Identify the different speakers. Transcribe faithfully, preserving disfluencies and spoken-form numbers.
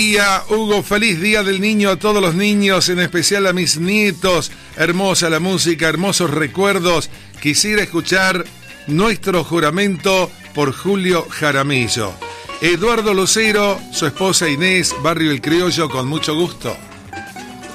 Speaker 1: Día, Hugo, feliz día del niño a todos los niños, en especial a mis nietos. Hermosa la música, hermosos recuerdos. Quisiera escuchar Nuestro Juramento por Julio Jaramillo. Eduardo Lucero, su esposa Inés, Barrio El Criollo, con mucho gusto.